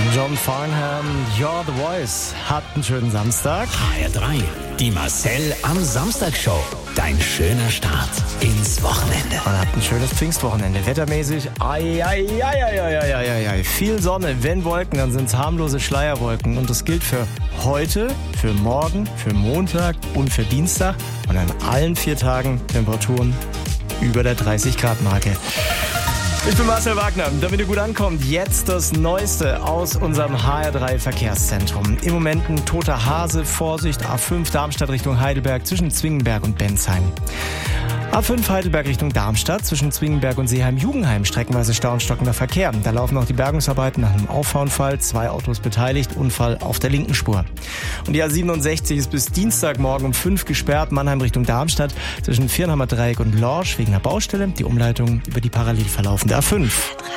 John Farnham, You're the Voice. Habt einen schönen Samstag. HR3, die Marcel am Samstag-Show. Dein schöner Start ins Wochenende. Und habt ein schönes Pfingstwochenende. Wettermäßig, viel Sonne. Wenn Wolken, dann sind es harmlose Schleierwolken. Und das gilt für heute, für morgen, für Montag und für Dienstag. Und an allen 4 Tagen Temperaturen über der 30-Grad-Marke. Ich bin Marcel Wagner. Damit ihr gut ankommt, jetzt das Neueste aus unserem HR3 Verkehrszentrum. Im Moment ein toter Hase, Vorsicht, A5 Darmstadt Richtung Heidelberg zwischen Zwingenberg und Bensheim. A5 Heidelberg Richtung Darmstadt zwischen Zwingenberg und Seeheim-Jugenheim streckenweise Stau und stockender Verkehr. Da laufen auch die Bergungsarbeiten nach einem Auffahrunfall, 2 Autos beteiligt, Unfall auf der linken Spur. Und die A67 ist bis Dienstagmorgen um 5 gesperrt, Mannheim Richtung Darmstadt zwischen Viernheimer Dreieck und Lorsch wegen einer Baustelle, die Umleitung über die parallel verlaufende A5.